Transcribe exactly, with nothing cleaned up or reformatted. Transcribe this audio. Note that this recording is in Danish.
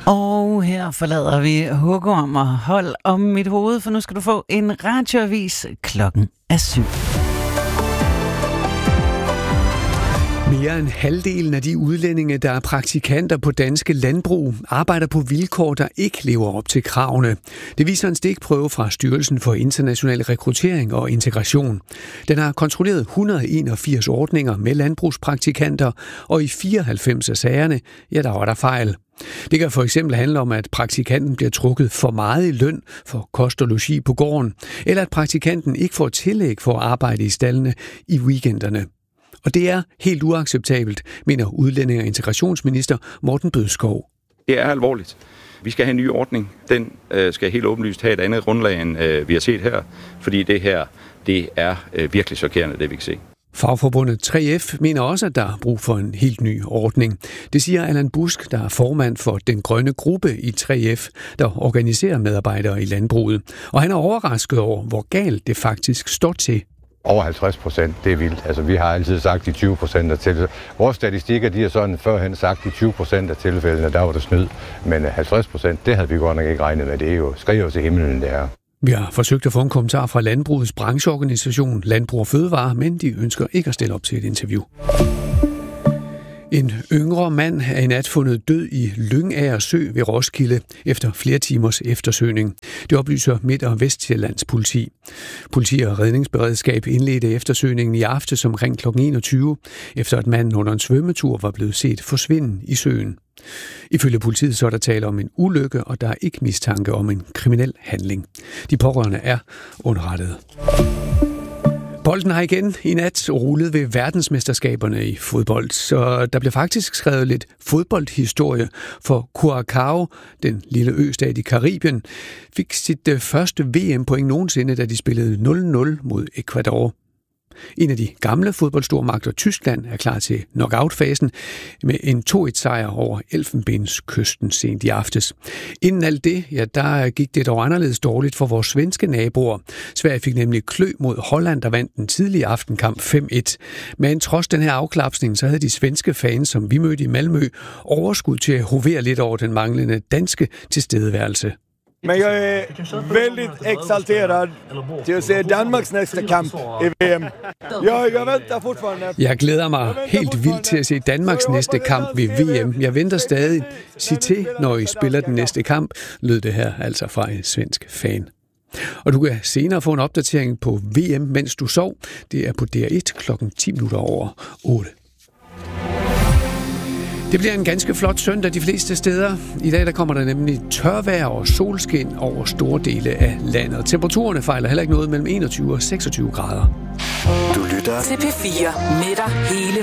Og her forlader vi hugorm og hold om mit hoved, for nu skal du få en radioavis. Klokken er syv. Mere end halvdelen af de udlændinge, der er praktikanter på danske landbrug, arbejder på vilkår, der ikke lever op til kravene. Det viser en stikprøve fra Styrelsen for International Rekruttering og Integration. Den har kontrolleret et hundrede og enogfirs ordninger med landbrugspraktikanter, og i fireoghalvfems af sagerne, ja, der var der fejl. Det kan for eksempel handle om, at praktikanten bliver trukket for meget i løn for kost og logi på gården, eller at praktikanten ikke får tillæg for at arbejde i staldene i weekenderne. Og det er helt uacceptabelt, mener udlændinge- og integrationsminister Morten Bødskov. Det er alvorligt. Vi skal have en ny ordning. Den øh, skal helt åbenlyst have et andet grundlag, end øh, vi har set her, fordi det her det er øh, virkelig chokerende, det vi kan se. Fagforbundet tre F mener også, at der er brug for en helt ny ordning. Det siger Allan Busk, der er formand for Den Grønne Gruppe i tre F, der organiserer medarbejdere i landbruget. Og han er overrasket over, hvor galt det faktisk står til. Over halvtreds procent, det er vildt. Altså, vi har altid sagt de tyve procent af tilfældene. Vores statistikker, de har sådan førhen sagt de tyve procent af tilfældene, der var der snyd. Men halvtreds procent, det havde vi godt nok ikke regnet med. Det er jo skriver til himlen, det er. Vi har forsøgt at få en kommentar fra landbrugets brancheorganisation Landbrug og Fødevare, men de ønsker ikke at stille op til et interview. En yngre mand er i nat fundet død i Lyngager Sø ved Roskilde efter flere timers eftersøgning. Det oplyser Midt- og Vestsjællands politi. Politi og redningsberedskab indledte eftersøgningen i aftes omkring klokken enogtyve, efter at manden under en svømmetur var blevet set forsvinde i søen. Ifølge politiet så er der tale om en ulykke, og der er ikke mistanke om en kriminel handling. De pårørende er underrettet. Bolden har igen i nat rullet ved verdensmesterskaberne i fodbold, så der blev faktisk skrevet lidt fodboldhistorie, for Curaçao, den lille østat i Karibien, fik sit første V M-point nogensinde, da de spillede nul nul mod Ecuador. En af de gamle fodboldstormagter, Tyskland, er klar til knockout-fasen med en to et sejr over Elfenbenskysten sent i aftes. Inden alt det, ja, der gik det dog anderledes dårligt for vores svenske naboer. Sverige fik nemlig klø mod Holland, der vandt den tidlige aftenkamp fem et. Men trods den her afklapsning, så havde de svenske fans, som vi mødte i Malmø, overskud til at hovere lidt over den manglende danske tilstedeværelse. Men jag är väldigt exalterad till att se Danmarks nästa kamp i V M. Jag, jag väntar fortfarande. Jeg glæder mig helt vildt til at se Danmarks næste kamp ved V M. Jeg venter stadig. Sig til, når I spiller den næste kamp, lød det her altså fra en svensk fan. Og du kan senere få en opdatering på V M, mens du sov. Det er på D R et klokken ti minutter over otte. Det bliver en ganske flot søndag de fleste steder. I dag der kommer der nemlig tørvejr og solskin over store dele af landet. Temperaturerne fejler heller ikke noget mellem enogtyve og seksogtyve grader. Du lytter til P fire med dig hele